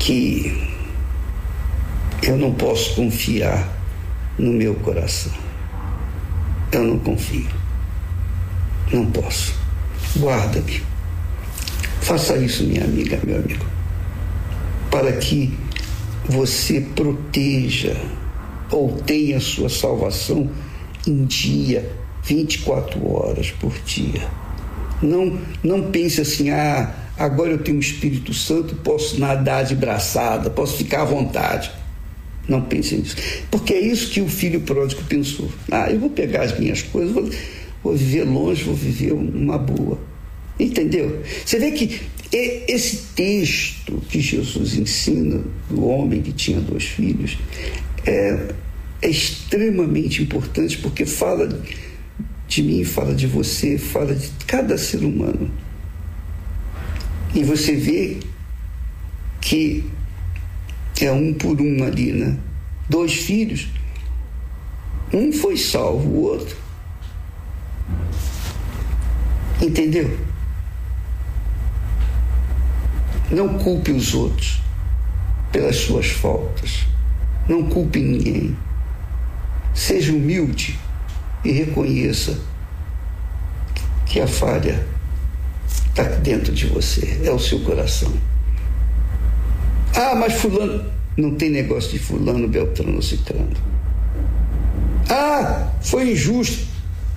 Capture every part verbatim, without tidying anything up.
que eu não posso confiar no meu coração. Eu não confio. Não posso. Guarda-me. Faça isso, minha amiga, meu amigo, para que você proteja ou tenha sua salvação em dia, vinte e quatro horas por dia. Não, não pense assim, ah, agora eu tenho o Espírito Santo, posso nadar de braçada, posso ficar à vontade. Não pense nisso. Porque é isso que o filho pródigo pensou. Ah, eu vou pegar as minhas coisas, vou, vou viver longe, vou viver uma boa. Entendeu? Você vê que esse texto que Jesus ensina do homem que tinha dois filhos é, é extremamente importante, porque fala de mim, fala de você, fala de cada ser humano. E você vê que é um por um ali, né? Dois filhos, um foi salvo, o outro. Entendeu? Não culpe os outros pelas suas faltas. Não culpe ninguém. Seja humilde e reconheça que a falha está dentro de você, é o seu coração. Ah, mas fulano... Não tem negócio de fulano, beltrano, ciclano. Ah, foi injusto.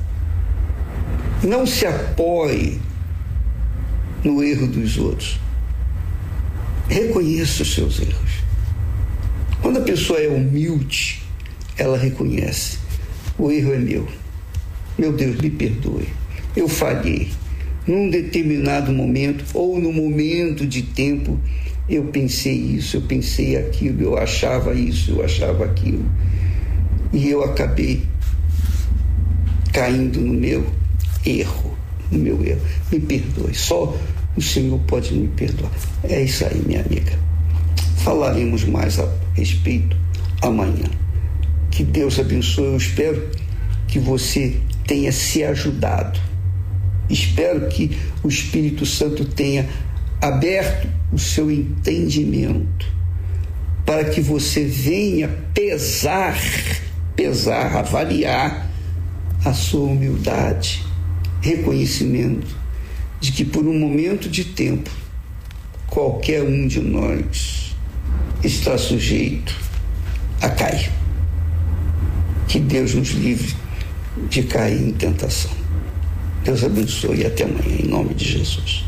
Não se apoie no erro dos outros. Reconheça os seus erros. Quando a pessoa é humilde, ela reconhece: o erro é meu. Meu Deus, me perdoe. Eu falhei. Num determinado momento, ou no momento de tempo, eu pensei isso, eu pensei aquilo, eu achava isso, eu achava aquilo. E eu acabei caindo no meu erro, no meu erro. Me perdoe, só o Senhor pode me perdoar. É isso aí, minha amiga. Falaremos mais a respeito amanhã. Que Deus abençoe. Eu espero que você tenha se ajudado. Espero que o Espírito Santo tenha aberto o seu entendimento para que você venha pesar, pesar, avaliar a sua humildade, reconhecimento de que por um momento de tempo qualquer um de nós está sujeito a cair. Que Deus nos livre de cair em tentação. Deus abençoe e até amanhã, em nome de Jesus.